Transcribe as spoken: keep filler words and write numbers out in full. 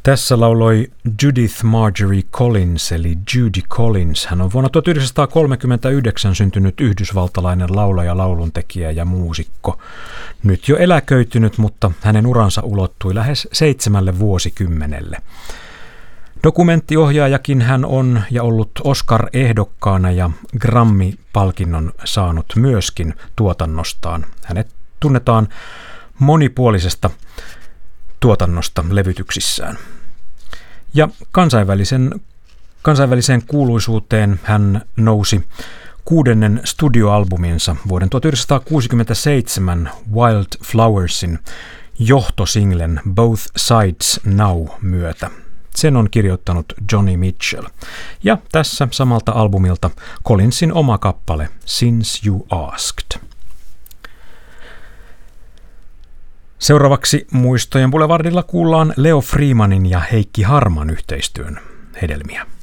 Tässä lauloi Judith Marjorie Collins, eli Judy Collins. Hän on vuonna tuhatyhdeksänsataakolmekymmentäyhdeksän syntynyt yhdysvaltalainen laulaja, lauluntekijä ja muusikko. Nyt jo eläköitynyt, mutta hänen uransa ulottui lähes seitsemälle vuosikymmenelle. Dokumenttiohjaajakin hän on ja ollut Oscar-ehdokkaana ja Grammy-palkinnon saanut myöskin tuotannostaan. Hänet tunnetaan monipuolisesta tuotannosta levytyksissään. Ja kansainvälisen, kansainväliseen kuuluisuuteen hän nousi kuudennen studioalbuminsa vuoden tuhatyhdeksänsataakuusikymmentäseitsemän Wild Flowersin johtosinglen Both Sides Now myötä. Sen on kirjoittanut Johnny Mitchell. Ja tässä samalta albumilta Collinsin oma kappale Since You Asked. Seuraavaksi Muistojen Boulevardilla kuullaan Leo Freemanin ja Heikki Harman yhteistyön hedelmiä.